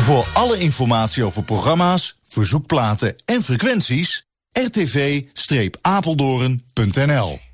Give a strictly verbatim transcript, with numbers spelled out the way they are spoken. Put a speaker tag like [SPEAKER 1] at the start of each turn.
[SPEAKER 1] Voor alle informatie over programma's, verzoekplaten en frequenties... r t v Apeldoorn punt n l